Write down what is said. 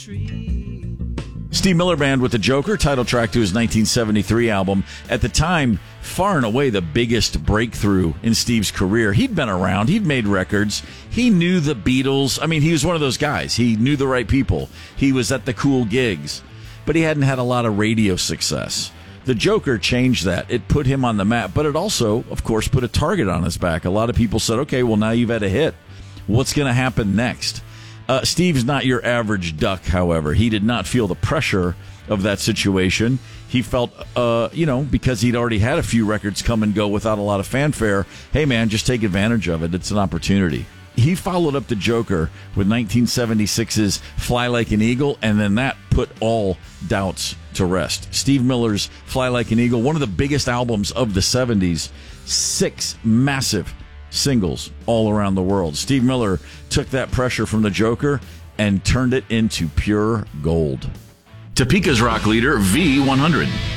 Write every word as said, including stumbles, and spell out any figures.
Steve Miller Band with The Joker, title track to his nineteen seventy-three album. At the time, far and away the biggest breakthrough in Steve's career. He'd been around. He'd made records. He knew the Beatles. I mean, he was one of those guys. He knew the right people. He was at the cool gigs. But he hadn't had a lot of radio success. The Joker changed that. It put him on the map, but it also, of course, put a target on his back. A lot of people said, okay, well, now you've had a hit. What's going to happen next? Uh, Steve's not your average duck, however. He did not feel the pressure of that situation. He felt, uh, you know, because he'd already had a few records come and go without a lot of fanfare, hey, man, just take advantage of it. It's an opportunity. He followed up The Joker with nineteen seventy-six's Fly Like an Eagle, and then that put all doubts to rest. Steve Miller's Fly Like an Eagle, one of the biggest albums of the seventies, six massive singles all around the world. Steve Miller took that pressure from The Joker and turned it into pure gold. Topeka's rock leader, V one hundred.